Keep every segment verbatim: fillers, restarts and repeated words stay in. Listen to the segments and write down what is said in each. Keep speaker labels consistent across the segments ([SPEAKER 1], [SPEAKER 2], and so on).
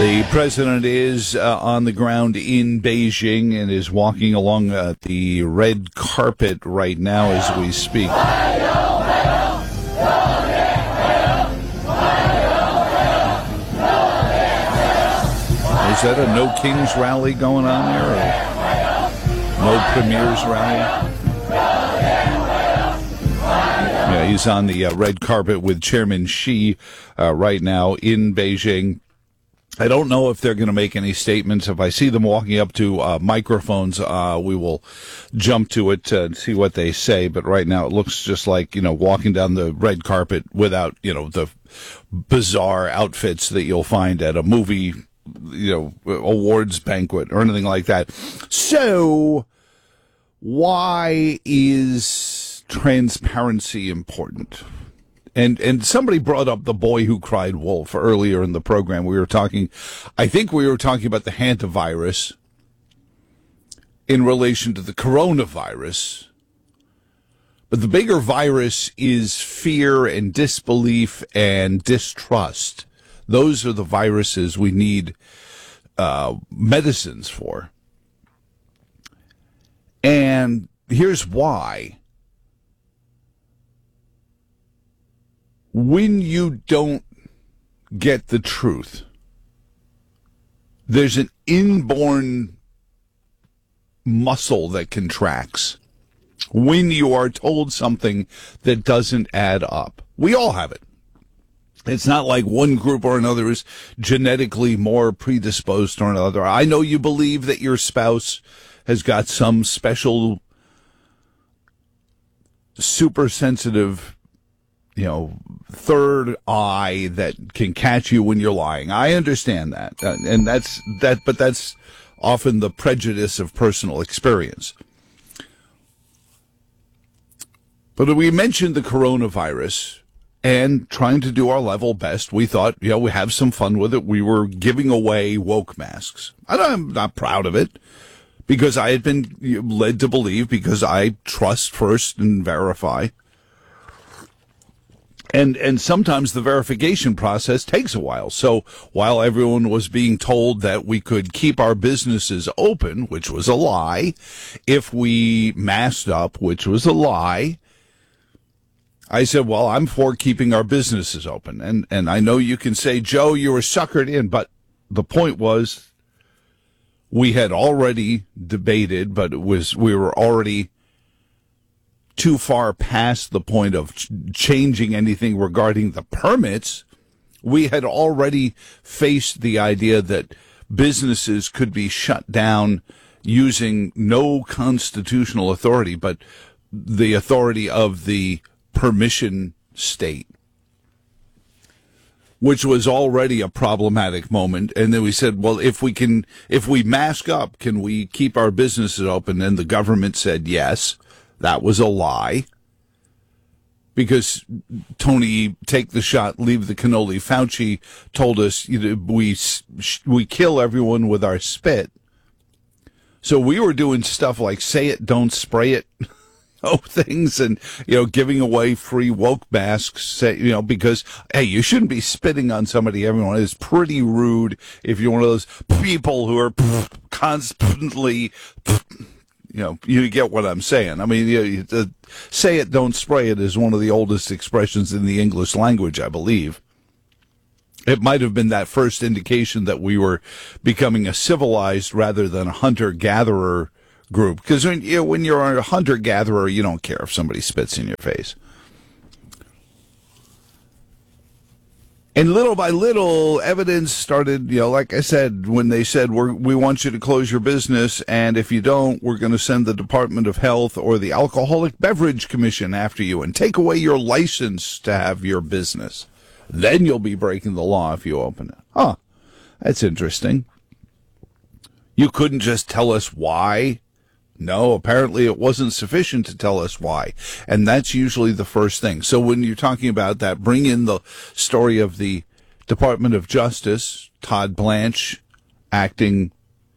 [SPEAKER 1] The president is uh, on the ground in Beijing and is walking along uh, the red carpet right now as we speak. Is that a No Kings rally going on there? Or No Premiers rally? Yeah, he's on the uh, red carpet with Chairman Xi uh, right now in Beijing. I don't know if they're going to make any statements. If I see them walking up to uh, microphones, uh, we will jump to it uh, and see what they say. But right now it looks just like, you know, walking down the red carpet without, you know, the bizarre outfits that you'll find at a movie, you know, awards banquet or anything like that. So why is transparency important? And and somebody brought up the boy who cried wolf earlier in the program. We were talking, I think we were talking about the hantavirus in relation to the coronavirus. But the bigger virus is fear and disbelief and distrust. Those are the viruses we need uh, medicines for. And here's why. When you don't get the truth, there's an inborn muscle that contracts when you are told something that doesn't add up. We all have it. It's not like one group or another is genetically more predisposed to another. I know you believe that your spouse has got some special super sensitive, you know, third eye that can catch you when you're lying. I understand that. Uh, and that's that, but that's often the prejudice of personal experience. But we mentioned the coronavirus and trying to do our level best. We thought, you know, we have some fun with it. We were giving away woke masks. I'm not proud of it because I had been led to believe, because I trust first and verify. And and sometimes the verification process takes a while. So while everyone was being told that we could keep our businesses open, which was a lie, if we masked up, which was a lie, I said, well, I'm for keeping our businesses open. And, and I know you can say, Joe, you were suckered in, but the point was we had already debated, but it was we were already too far past the point of ch- changing anything regarding the permits. We had already faced the idea that businesses could be shut down using no constitutional authority, but the authority of the permission state, which was already a problematic moment. And then we said, well, if we can, if we mask up, can we keep our businesses open? And the government said yes. That was a lie, because Tony, take the shot, leave the cannoli, Fauci told us, you know, we we kill everyone with our spit. So we were doing stuff like say it, don't spray it, oh, things, and, you know, giving away free woke masks, say, you know, because, hey, you shouldn't be spitting on somebody. Everyone is pretty rude if you're one of those people who are constantly. You know, you get what I'm saying. I mean, you, you, uh, say it, don't spray it is one of the oldest expressions in the English language, I believe. It might have been that first indication that we were becoming a civilized rather than a hunter-gatherer group. Because when, you know, when you're a hunter-gatherer, you don't care if somebody spits in your face. And little by little, evidence started, you know, like I said, when they said, we're, we want you to close your business, and if you don't, we're going to send the Department of Health or the Alcoholic Beverage Commission after you and take away your license to have your business. Then you'll be breaking the law if you open it. Huh, that's interesting. You couldn't just tell us why. No, apparently it wasn't sufficient to tell us why. And that's usually the first thing. So when you're talking about that, bring in the story of the Department of Justice, Todd Blanche, acting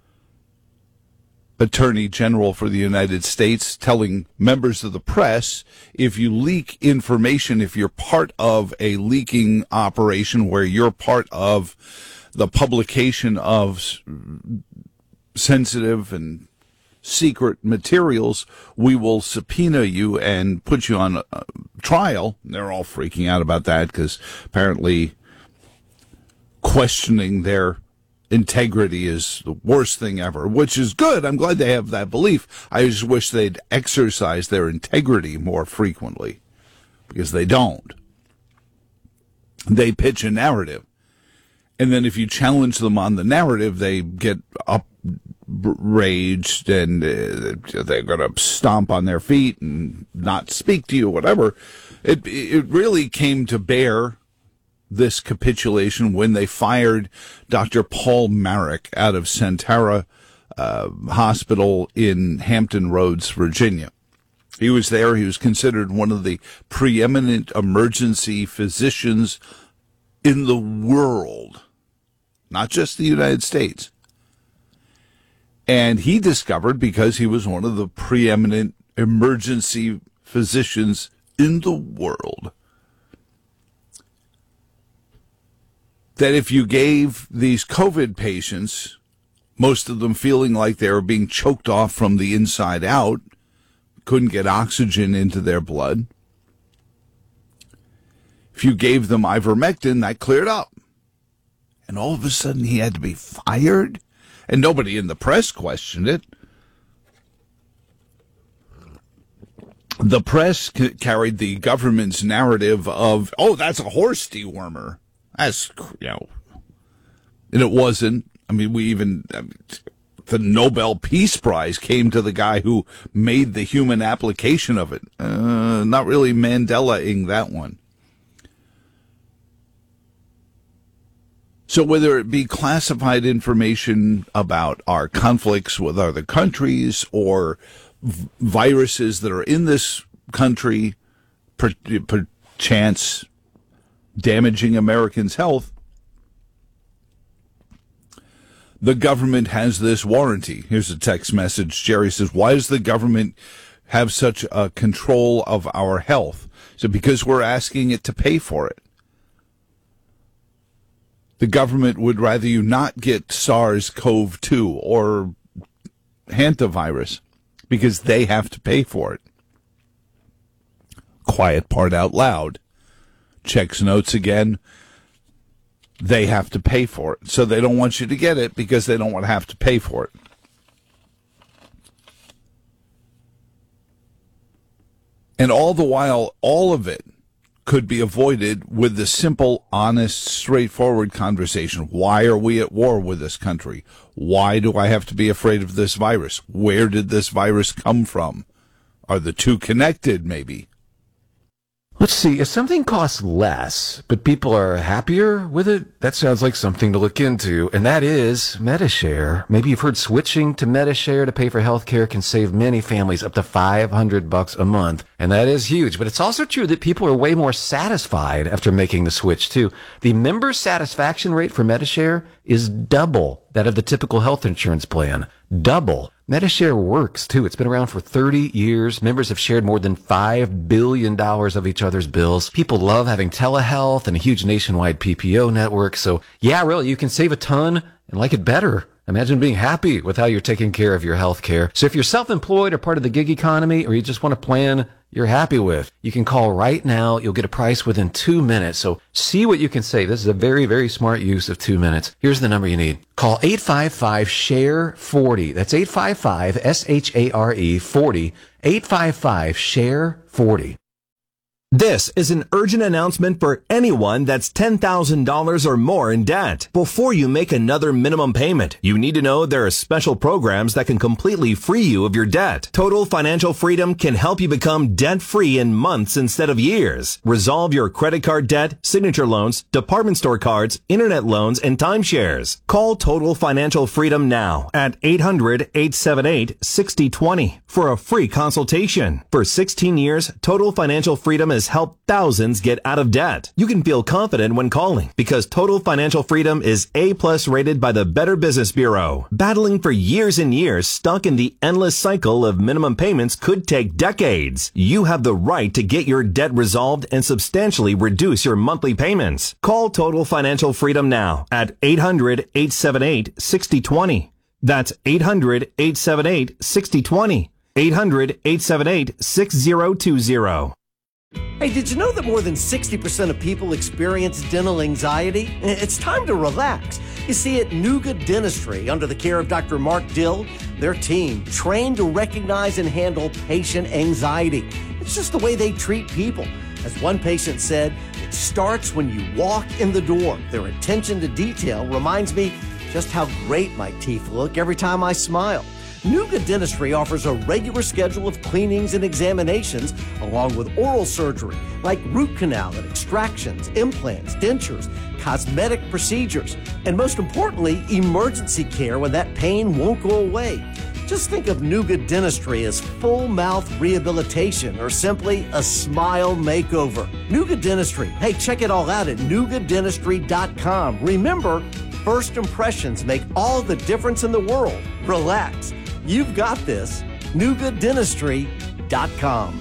[SPEAKER 1] Attorney General for the United States, telling members of the press, if you leak information, if you're part of a leaking operation where you're part of the publication of sensitive and secret materials, we will subpoena you and put you on a trial. They're all freaking out about that because apparently questioning their integrity is the worst thing ever, which is good. I'm glad they have that belief. I just wish they'd exercise their integrity more frequently because they don't. They pitch a narrative. And then if you challenge them on the narrative, they get outraged and uh, they're going to stomp on their feet and not speak to you, whatever. It it really came to bear, this capitulation, when they fired Doctor Paul Marik out of Sentara uh, Hospital in Hampton Roads, Virginia. He was there. He was considered one of the preeminent emergency physicians in the world, not just the United States. And he discovered, because he was one of the preeminent emergency physicians in the world, that if you gave these COVID patients, most of them feeling like they were being choked off from the inside out, couldn't get oxygen into their blood, if you gave them ivermectin, that cleared up. And all of a sudden he had to be fired? And nobody in the press questioned it. The press c- carried the government's narrative of, oh, that's a horse dewormer. That's, you know, and it wasn't. I mean, we even, I mean, the Nobel Peace Prize came to the guy who made the human application of it. Uh, not really Mandela-ing that one. So whether it be classified information about our conflicts with other countries or v- viruses that are in this country, per, perchance damaging Americans' health, the government has this warranty. Here's a text message. Jerry says, why does the government have such a control of our health? So because we're asking it to pay for it. The government would rather you not get SARS-C o V two or hantavirus because they have to pay for it. Quiet part out loud. Checks notes again. They have to pay for it. So they don't want you to get it because they don't want to have to pay for it. And all the while, all of it could be avoided with the simple, honest, straightforward conversation. Why are we at war with this country? Why do I have to be afraid of this virus? Where did this virus come from? Are the two connected, maybe?
[SPEAKER 2] Let's see, if something costs less, but people are happier with it, that sounds like something to look into, and that is Medi-Share. Maybe you've heard switching to Medi-Share to pay for healthcare can save many families up to five hundred bucks a month, and that is huge. But it's also true that people are way more satisfied after making the switch, too. The member satisfaction rate for Medi-Share is double that of the typical health insurance plan. Double. Medi-Share works, too. It's been around for thirty years. Members have shared more than five billion dollars of each other's bills. People love having telehealth and a huge nationwide P P O network. So, yeah, really, you can save a ton and like it better. Imagine being happy with how you're taking care of your health care. So if you're self-employed or part of the gig economy, or you just want a plan you're happy with, you can call right now. You'll get a price within two minutes. So see what you can save. This is a very, very smart use of two minutes. Here's the number you need. Call eight five five, S H A R E, forty. That's eight five five, S H A R E, forty. eight five five, S H A R E, forty.
[SPEAKER 3] This is an urgent announcement for anyone that's ten thousand dollars or more in debt. Before you make another minimum payment, you need to know there are special programs that can completely free you of your debt. Total Financial Freedom can help you become debt-free in months instead of years. Resolve your credit card debt, signature loans, department store cards, internet loans, and timeshares. Call Total Financial Freedom now at eight hundred, eight seven eight, six zero two zero for a free consultation. For sixteen years, Total Financial Freedom has has helped thousands get out of debt. You can feel confident when calling because Total Financial Freedom is A-plus rated by the Better Business Bureau. Battling for years and years, stuck in the endless cycle of minimum payments could take decades. You have the right to get your debt resolved and substantially reduce your monthly payments. Call Total Financial Freedom now at eight hundred, eight seven eight, six zero two zero. That's eight hundred, eight seven eight, six zero two zero. eight hundred, eight seven eight, six zero two zero.
[SPEAKER 4] Hey, did you know that more than sixty percent of people experience dental anxiety? It's time to relax. You see, at Nuga Dentistry, under the care of Doctor Mark Dill, their team trained to recognize and handle patient anxiety. It's just the way they treat people. As one patient said, it starts when you walk in the door. Their attention to detail reminds me just how great my teeth look every time I smile. Nuga Dentistry offers a regular schedule of cleanings and examinations, along with oral surgery, like root canal and extractions, implants, dentures, cosmetic procedures, and most importantly, emergency care when that pain won't go away. Just think of Nuga Dentistry as full mouth rehabilitation or simply a smile makeover. Nuga Dentistry. Hey, check it all out at nuga dentistry dot com. Remember, first impressions make all the difference in the world. Relax. You've got this. nuga dentistry dot com.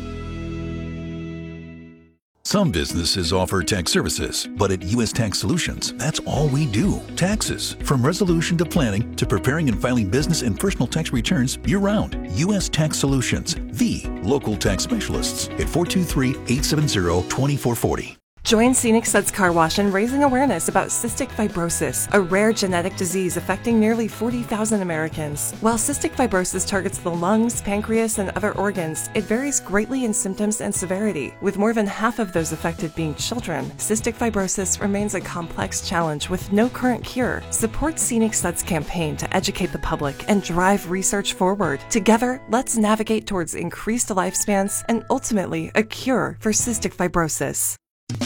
[SPEAKER 5] Some businesses offer tax services, but at U S Tax Solutions, that's all we do. Taxes. From resolution to planning to preparing and filing business and personal tax returns year-round. U S Tax Solutions, the local tax specialists at four two three, eight seven zero, two four four zero.
[SPEAKER 6] Join Scenic Suds Car Wash in raising awareness about cystic fibrosis, a rare genetic disease affecting nearly forty thousand Americans. While cystic fibrosis targets the lungs, pancreas, and other organs, it varies greatly in symptoms and severity. With more than half of those affected being children, cystic fibrosis remains a complex challenge with no current cure. Support Scenic Suds' campaign to educate the public and drive research forward. Together, let's navigate towards increased lifespans and ultimately a cure for cystic fibrosis.